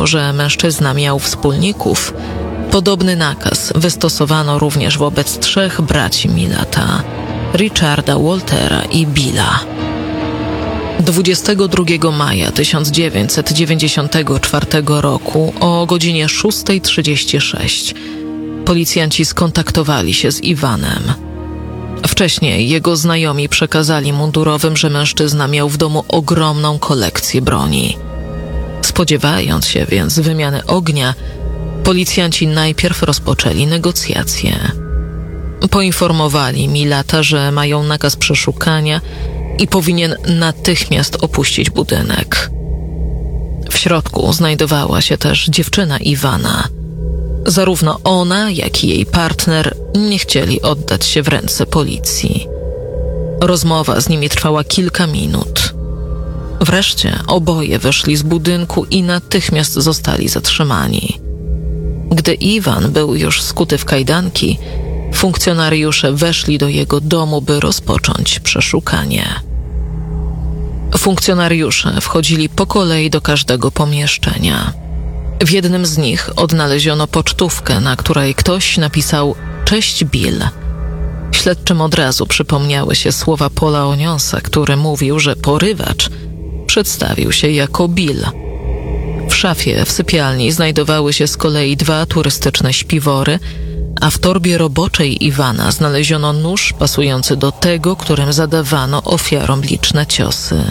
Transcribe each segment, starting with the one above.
wiadomo, że mężczyzna miał wspólników, podobny nakaz wystosowano również wobec 3 braci Millata, Richarda, Waltera i Billa. 22 maja 1994 roku o godzinie 6:36 policjanci skontaktowali się z Iwanem. Wcześniej jego znajomi przekazali mundurowym, że mężczyzna miał w domu ogromną kolekcję broni. Spodziewając się więc wymiany ognia, policjanci najpierw rozpoczęli negocjacje. Poinformowali Millata, że mają nakaz przeszukania i powinien natychmiast opuścić budynek. W środku znajdowała się też dziewczyna Iwana. Zarówno ona, jak i jej partner nie chcieli oddać się w ręce policji. Rozmowa z nimi trwała kilka minut. Wreszcie oboje wyszli z budynku i natychmiast zostali zatrzymani. Gdy Iwan był już skuty w kajdanki, funkcjonariusze weszli do jego domu, by rozpocząć przeszukanie. Funkcjonariusze wchodzili po kolei do każdego pomieszczenia. W jednym z nich odnaleziono pocztówkę, na której ktoś napisał „Cześć Bill”. Śledczym od razu przypomniały się słowa Paula Onionsa, który mówił, że porywacz przedstawił się jako Bill. W szafie w sypialni znajdowały się z kolei 2 turystyczne śpiwory, a w torbie roboczej Iwana znaleziono nóż pasujący do tego, którym zadawano ofiarom liczne ciosy.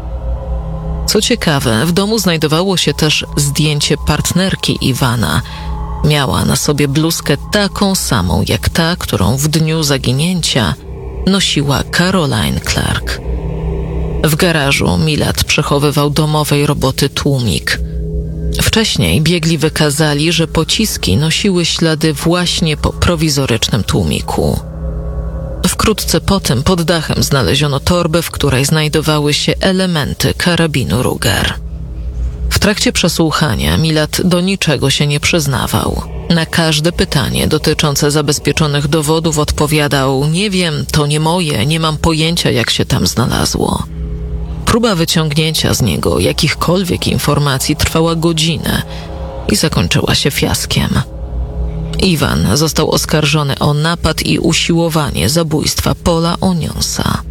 Co ciekawe, w domu znajdowało się też zdjęcie partnerki Iwana. Miała na sobie bluzkę taką samą jak ta, którą w dniu zaginięcia nosiła Caroline Clark. W garażu Millat przechowywał domowej roboty tłumik. Wcześniej biegli wykazali, że pociski nosiły ślady właśnie po prowizorycznym tłumiku. Wkrótce potem pod dachem znaleziono torbę, w której znajdowały się elementy karabinu Ruger. W trakcie przesłuchania Millat do niczego się nie przyznawał. Na każde pytanie dotyczące zabezpieczonych dowodów odpowiadał: „Nie wiem, to nie moje, nie mam pojęcia, jak się tam znalazło”. Próba wyciągnięcia z niego jakichkolwiek informacji trwała godzinę i zakończyła się fiaskiem. Iwan został oskarżony o napad i usiłowanie zabójstwa Paula Onionsa.